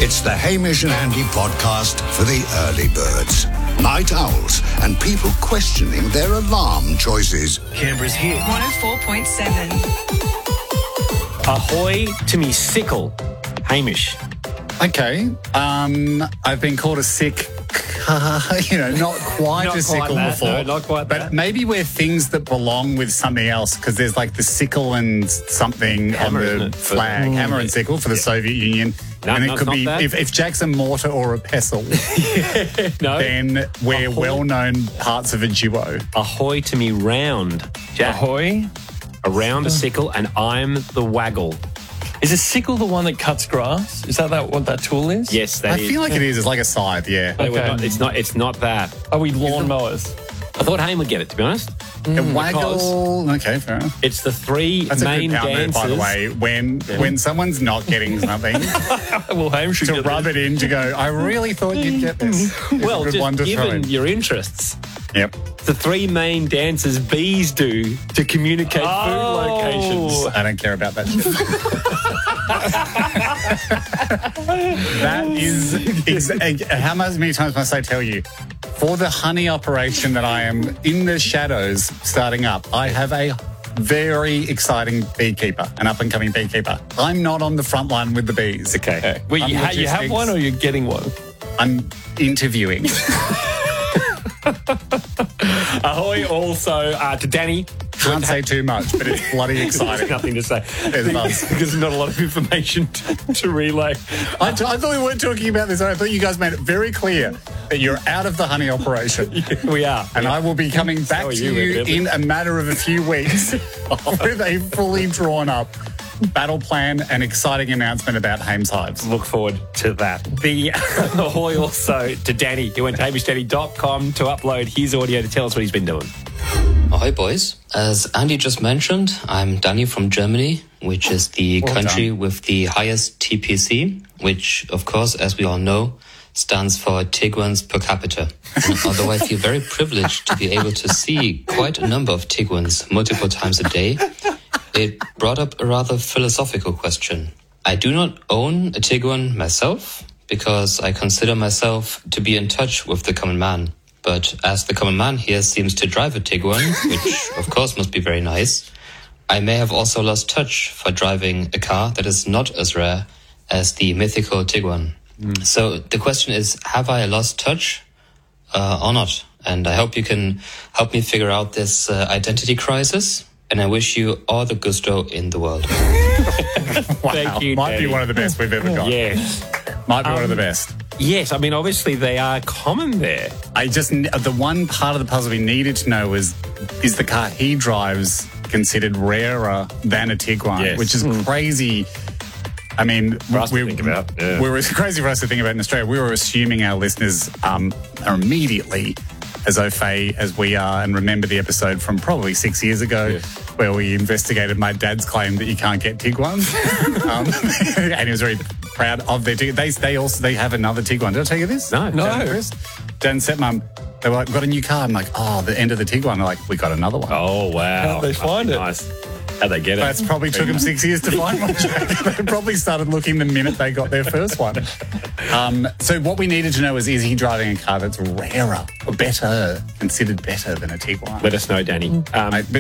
It's the Hamish and Andy podcast for the early birds, night owls, and people questioning their alarm choices. Canberra's hit. 104.7. Ahoy to me sickle. Hamish. Okay. I've been called a sick, not quite Not a sickle quite that, before. no, not quite but that. maybe we're things that belong with something else, because there's like the sickle and something Hammer, on isn't the it? flag. Hammer and sickle for the Soviet Union. No, and no, it could it's be, not that. if Jack's a mortar or a pestle, No. then we're Ahoy. well-known parts of a duo. Ahoy to me round. Jack. Ahoy. Around a sickle, and I'm the waggle. Is a sickle the one that cuts grass? Is that what that tool is? Yes, that I is. feel like it is. It's like a scythe, yeah. No, we're Okay. not, it's not that. Are we lawnmowers? I thought Haim would get it, to be honest. A waggle. Okay, fair enough. It's the three That's main a good power move, dances. by the way. When someone's not getting something, Well, Hamish should to get rub it in to go, I really thought you'd get this. It's Well, a good one just to throw given in. your interests, Yep. the three main dances bees do to communicate food locations. I don't care about that shit. That is how many times must I tell you? For the honey operation that I am in the shadows starting up, I have a very exciting beekeeper, an up-and-coming beekeeper. I'm not on the front line with the bees. Okay. Wait, I'm you have logistics. one or you're getting one? I'm interviewing. Ahoy also to Danny. Can't say too much, but it's bloody There's exciting. nothing to say. There's a buzz. Because there's not a lot of information to relay. I thought we weren't talking about this. I thought you guys made it very clear that you're out of the honey operation. We are. And I will be coming back So are to you, you evidently. in a matter of a few weeks with a fully drawn up battle plan and exciting announcement about Hames Hives. Look forward to that. The Ahoy also to Danny. He went to hamishdanny.com to upload his audio to tell us what he's been doing. Ahoy, boys. As Andy just mentioned, I'm Danny from Germany, which is the country with the highest TPC, which, of course, as we all know, stands for Tiguans per capita. And although I feel very privileged to be able to see quite a number of Tiguans multiple times a day, it brought up a rather philosophical question. I do not own a Tiguan myself, because I consider myself to be in touch with the common man. But as the common man here seems to drive a Tiguan, which of course must be very nice, I may have also lost touch for driving a car that is not as rare as the mythical Tiguan. So the question is, have I lost touch or not? And I hope you can help me figure out this identity crisis. And I wish you all the gusto in the world. Wow. Thank you, Might Danny. be one of the best we've ever got. Yes. Might be one of the best. Yes, I mean, obviously they are common there. The one part of the puzzle we needed to know is the car he drives considered rarer than a Tiguan, Yes. which is crazy. I mean, us to think about, yeah. we were crazy for us to think about in Australia. We were assuming our listeners are immediately as au fait as we are, and remember the episode from probably 6 years ago where we investigated my dad's claim that you can't get Tiguans. And he was very proud of their Tiguan. They have another Tiguan. Did I tell you this? No. Dad and Chris? Dad and stepmom, they were like, we've got a new car. I'm like, oh, the end of the Tiguan. They're like, we got another one. Oh, wow. How'd they find it? Nice. How'd they get it? That's probably took them 6 years to find one. They probably started looking the minute they got their first one. So what we needed to know is he driving a car that's rarer or better, considered better than a Tiguan? Let us know, Danny. But